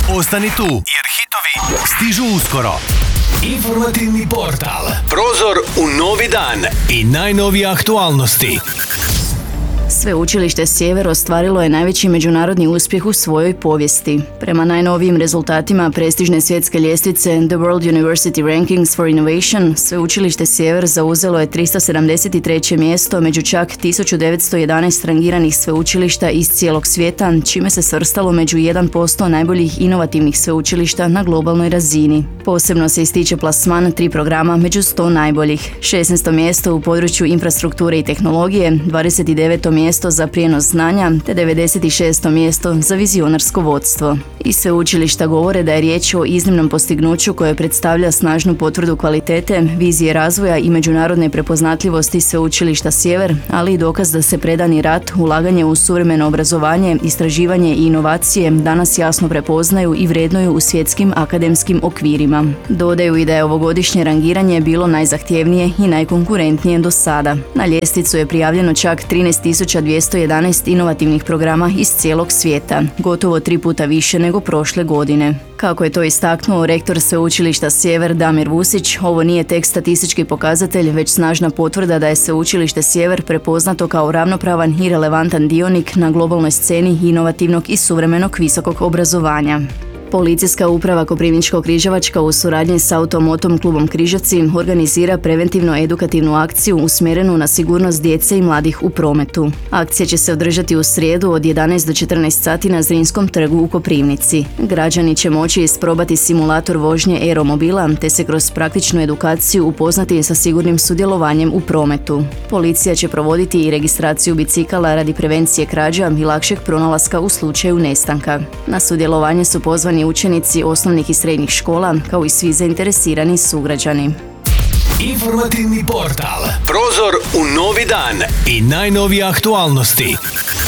Ostani tu, jer hitovi stižu uskoro. Informativni portal. Prozor u novi dan i najnovije aktualnosti. Sveučilište Sjever ostvarilo je najveći međunarodni uspjeh u svojoj povijesti. Prema najnovijim rezultatima prestižne svjetske ljestvice The World University Rankings for Innovation, Sveučilište Sjever zauzelo je 373. mjesto među čak 1911 rangiranih sveučilišta iz cijelog svijeta, čime se svrstalo među 1% najboljih inovativnih sveučilišta na globalnoj razini. Posebno se ističe plasman 3 programa među 100 najboljih. 16. mjesto u području infrastrukture i tehnologije, 29. mjesto za prijenos znanja, te 96. mjesto za vizionarsko vodstvo. I sveučilišta govore da je riječ o iznimnom postignuću koje predstavlja snažnu potvrdu kvalitete, vizije razvoja i međunarodne prepoznatljivosti Sveučilišta Sjever, ali i dokaz da se predani rad, ulaganje u suvremeno obrazovanje, istraživanje i inovacije danas jasno prepoznaju i vrednuju u svjetskim akademskim okvirima. Dodaju i da je ovogodišnje rangiranje bilo najzahtjevnije i najkonkurentnije do sada. Na ljestvicu je prijavljeno čak 13.211 inovativnih programa iz cijelog svijeta, gotovo 3 puta više nego prošle godine. Kako je to istaknuo rektor Sveučilišta Sjever Damir Vusić, ovo nije tek statistički pokazatelj, već snažna potvrda da je Sveučilište Sjever prepoznato kao ravnopravan i relevantan dionik na globalnoj sceni inovativnog i suvremenog visokog obrazovanja. Policijska uprava Koprivničko-križevačka u suradnji s Automotom klubom Križevci organizira preventivno-edukativnu akciju usmjerenu na sigurnost djece i mladih u prometu. Akcija će se održati u srijedu od 11 do 14 sati na Zrinskom trgu u Koprivnici. Građani će moći isprobati simulator vožnje aeromobila te se kroz praktičnu edukaciju upoznati sa sigurnim sudjelovanjem u prometu. Policija će provoditi i registraciju bicikala radi prevencije krađa i lakšeg pronalaska u slučaju nestanka. Na sudjelovanje su pozvani učenici osnovnih i srednjih škola, kao i svi zainteresirani sugrađani. Informativni portal. Prozor u novi dan i najnovije aktualnosti.